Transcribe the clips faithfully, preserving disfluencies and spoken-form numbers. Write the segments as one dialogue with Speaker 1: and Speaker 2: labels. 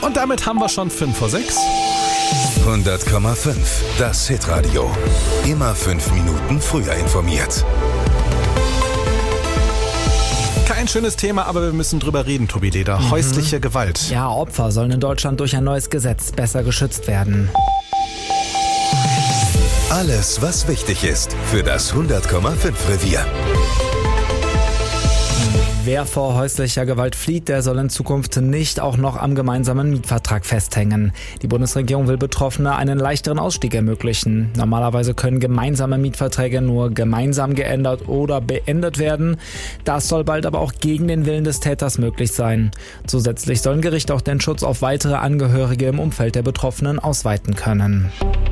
Speaker 1: Und damit haben wir schon fünf vor sechs.
Speaker 2: hundert Komma fünf, das Hitradio. Immer fünf Minuten früher informiert.
Speaker 1: Kein schönes Thema, aber wir müssen drüber reden, Tobi Leder. Mhm. Häusliche Gewalt.
Speaker 3: Ja, Opfer sollen in Deutschland durch ein neues Gesetz besser geschützt werden.
Speaker 2: Alles, was wichtig ist für das hundert Komma fünf Revier.
Speaker 3: Wer vor häuslicher Gewalt flieht, der soll in Zukunft nicht auch noch am gemeinsamen Mietvertrag festhängen. Die Bundesregierung will Betroffene einen leichteren Ausstieg ermöglichen. Normalerweise können gemeinsame Mietverträge nur gemeinsam geändert oder beendet werden. Das soll bald aber auch gegen den Willen des Täters möglich sein. Zusätzlich sollen Gerichte auch den Schutz auf weitere Angehörige im Umfeld der Betroffenen ausweiten können.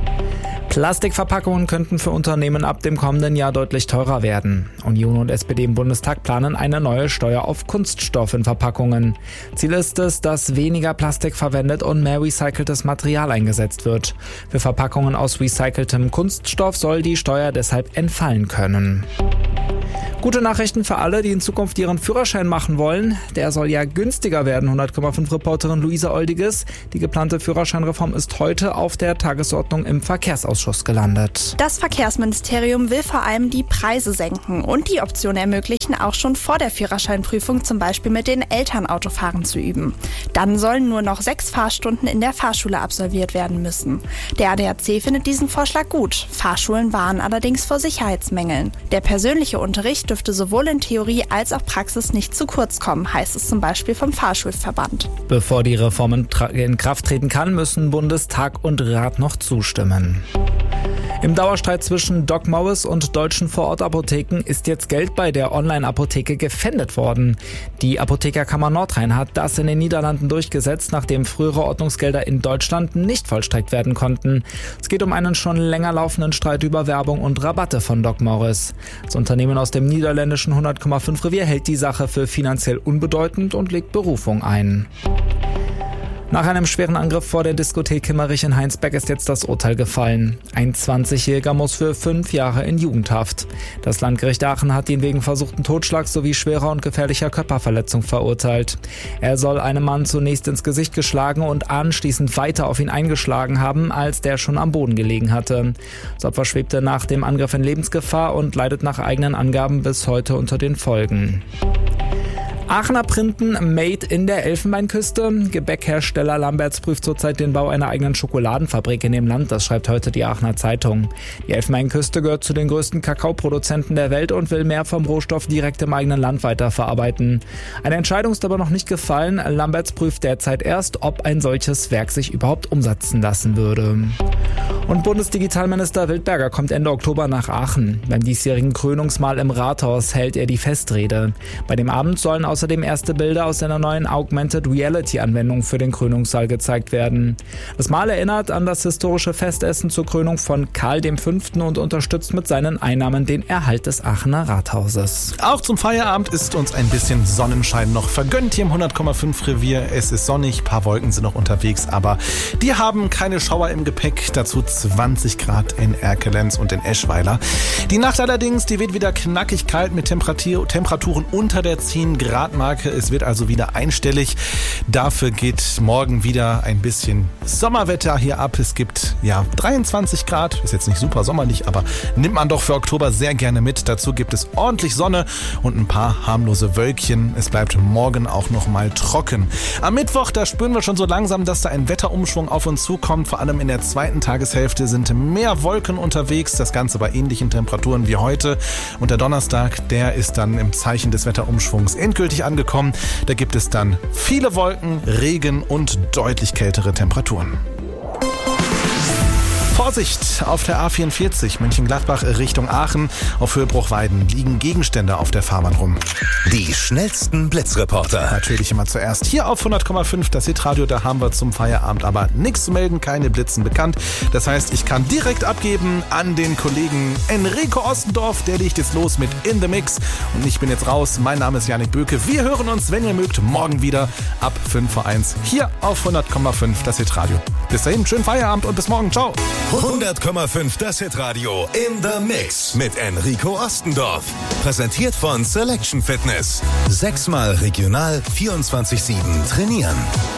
Speaker 3: Plastikverpackungen könnten für Unternehmen ab dem kommenden Jahr deutlich teurer werden. Union und S P D im Bundestag planen eine neue Steuer auf Kunststoff in Verpackungen. Ziel ist es, dass weniger Plastik verwendet und mehr recyceltes Material eingesetzt wird. Für Verpackungen aus recyceltem Kunststoff soll die Steuer deshalb entfallen können. Gute Nachrichten für alle, die in Zukunft ihren Führerschein machen wollen. Der soll ja günstiger werden, hundert Komma fünf Reporterin Luisa Oldiges. Die geplante Führerscheinreform ist heute auf der Tagesordnung im Verkehrsausschuss gelandet.
Speaker 4: Das Verkehrsministerium will vor allem die Preise senken und die Option ermöglichen, auch schon vor der Führerscheinprüfung zum Beispiel mit den Eltern Autofahren zu üben. Dann sollen nur noch sechs Fahrstunden in der Fahrschule absolviert werden müssen. Der A D A C findet diesen Vorschlag gut. Fahrschulen warnen allerdings vor Sicherheitsmängeln. Der persönliche Unterricht dürfte sowohl in Theorie als auch Praxis nicht zu kurz kommen, heißt es zum Beispiel vom Fahrschulverband.
Speaker 3: Bevor die Reform in Kraft treten kann, müssen Bundestag und Rat noch zustimmen. Im Dauerstreit zwischen Doc Morris und deutschen Vorortapotheken ist jetzt Geld bei der Online-Apotheke gefändet worden. Die Apothekerkammer Nordrhein hat das in den Niederlanden durchgesetzt, nachdem frühere Ordnungsgelder in Deutschland nicht vollstreckt werden konnten. Es geht um einen schon länger laufenden Streit über Werbung und Rabatte von Doc Morris. Das Unternehmen aus dem niederländischen hundert Komma fünf Revier hält die Sache für finanziell unbedeutend und legt Berufung ein. Nach einem schweren Angriff vor der Diskothek Kimmerich in Heinsberg ist jetzt das Urteil gefallen. Ein zwanzigjähriger muss für fünf Jahre in Jugendhaft. Das Landgericht Aachen hat ihn wegen versuchten Totschlags sowie schwerer und gefährlicher Körperverletzung verurteilt. Er soll einem Mann zunächst ins Gesicht geschlagen und anschließend weiter auf ihn eingeschlagen haben, als der schon am Boden gelegen hatte. Das Opfer schwebte nach dem Angriff in Lebensgefahr und leidet nach eigenen Angaben bis heute unter den Folgen. Aachener Printen made in der Elfenbeinküste. Gebäckhersteller Lamberts prüft zurzeit den Bau einer eigenen Schokoladenfabrik in dem Land. Das schreibt heute die Aachener Zeitung. Die Elfenbeinküste gehört zu den größten Kakaoproduzenten der Welt und will mehr vom Rohstoff direkt im eigenen Land weiterverarbeiten. Eine Entscheidung ist aber noch nicht gefallen. Lamberts prüft derzeit erst, ob ein solches Werk sich überhaupt umsetzen lassen würde. Und Bundesdigitalminister Wildberger kommt Ende Oktober nach Aachen. Beim diesjährigen Krönungsmahl im Rathaus hält er die Festrede. Bei dem Abend sollen außerdem erste Bilder aus seiner neuen Augmented Reality Anwendung für den Krönungssaal gezeigt werden. Das Mahl erinnert an das historische Festessen zur Krönung von Karl der Fünfte und unterstützt mit seinen Einnahmen den Erhalt des Aachener Rathauses.
Speaker 1: Auch zum Feierabend ist uns ein bisschen Sonnenschein noch vergönnt hier im hundert Komma fünf Revier. Es ist sonnig, ein paar Wolken sind noch unterwegs, aber die haben keine Schauer im Gepäck. Dazu zwanzig Grad in Erkelenz und in Eschweiler. Die Nacht allerdings, die wird wieder knackig kalt mit Temperatur, Temperaturen unter der zehn Grad Marke. Es wird also wieder einstellig. Dafür geht morgen wieder ein bisschen Sommerwetter hier ab. Es gibt ja dreiundzwanzig Grad. Ist jetzt nicht super sommerlich, aber nimmt man doch für Oktober sehr gerne mit. Dazu gibt es ordentlich Sonne und ein paar harmlose Wölkchen. Es bleibt morgen auch noch mal trocken. Am Mittwoch, da spüren wir schon so langsam, dass da ein Wetterumschwung auf uns zukommt. Vor allem in der zweiten Tageshälfte sind mehr Wolken unterwegs. Das Ganze bei ähnlichen Temperaturen wie heute. Und der Donnerstag, der ist dann im Zeichen des Wetterumschwungs endgültig angekommen. Da gibt es dann viele Wolken, Regen und deutlich kältere Temperaturen. Vorsicht! Auf der A vierundvierzig Mönchengladbach Richtung Aachen auf Höhe Bruchweiden liegen Gegenstände auf der Fahrbahn rum.
Speaker 2: Die schnellsten Blitzreporter.
Speaker 1: Natürlich immer zuerst hier auf hundert Komma fünf, das Hitradio. Da haben wir zum Feierabend aber nichts zu melden, keine Blitzen bekannt. Das heißt, ich kann direkt abgeben an den Kollegen Enrico Ostendorf. Der legt jetzt los mit In the Mix. Und ich bin jetzt raus. Mein Name ist Janik Böke. Wir hören uns, wenn ihr mögt, morgen wieder ab fünf vor eins hier auf hundert Komma fünf, das Hitradio. Bis dahin, schönen Feierabend und bis morgen. Ciao.
Speaker 2: hundert Komma fünf, das Hitradio In the Mix mit Enrico Ostendorf. Präsentiert von Selection Fitness. Sechsmal regional vierundzwanzig sieben trainieren.